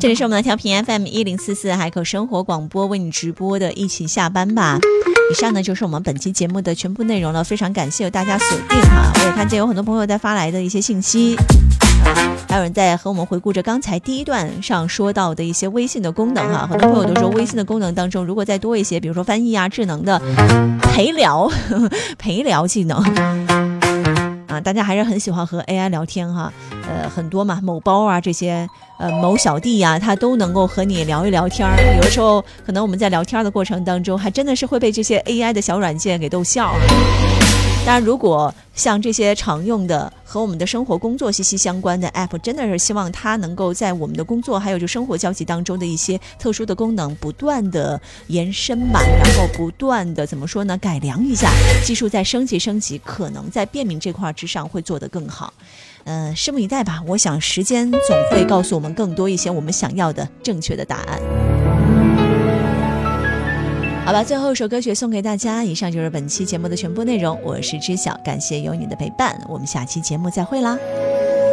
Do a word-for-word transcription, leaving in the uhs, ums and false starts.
这里是我们的调频 F M 一零四四海口生活广播为你直播的一起下班吧。以上呢就是我们本期节目的全部内容了，非常感谢大家锁定哈。我也看见有很多朋友在发来的一些信息，还有人在和我们回顾着刚才第一段上说到的一些微信的功能哈。很多朋友都说微信的功能当中如果再多一些比如说翻译啊、智能的陪聊陪聊技能啊，大家还是很喜欢和 A I 聊天哈。呃，很多嘛，某包啊这些呃某小弟呀、啊，他都能够和你聊一聊天儿。有的时候可能我们在聊天的过程当中还真的是会被这些 A I 的小软件给逗笑了。当然如果像这些常用的和我们的生活工作息息相关的 App， 真的是希望它能够在我们的工作还有就生活交集当中的一些特殊的功能不断的延伸吧，然后不断的怎么说呢，改良一下，技术在升级升级，可能在便民这块之上会做得更好。呃，拭目以待吧，我想时间总会告诉我们更多一些我们想要的正确的答案。好吧，最后一首歌曲送给大家，以上就是本期节目的全部内容，我是知晓，感谢有你的陪伴，我们下期节目再会啦。